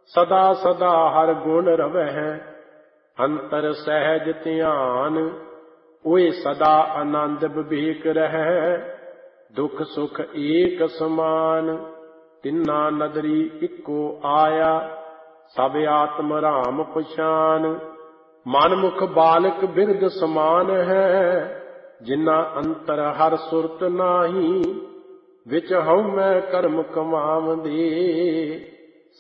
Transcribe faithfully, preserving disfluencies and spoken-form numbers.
ਸਦਾ ਸਦਾ ਹਰ ਗੁਣ ਰਵਹਿ, ਅੰਤਰ ਸਹਿਜ ਧਿਆਨ। ਓਏ ਸਦਾ ਆਨੰਦ ਵਿਵੇਕ ਰਹਿ, ਦੁਖ ਸੁਖ ਏਕ ਸਮਾਨ। ਤਿੰਨਾ ਨਦਰੀ ਇੱਕੋ ਆਇਆ, ਸਭ ਆਤਮ ਰਾਮ ਪਛਾਨ। ਮਨ ਮੁਖ ਬਾਲਕ ਬਿਰਧ ਸਮਾਨ ਹੈ, ਜਿਨਾ ਅੰਤਰ ਹਰ ਸੁਰਤ ਨਾਹੀ। ਵਿੱਚ ਹਉਮੈ ਕਰਮ ਕਮਾਵੰਦੇ,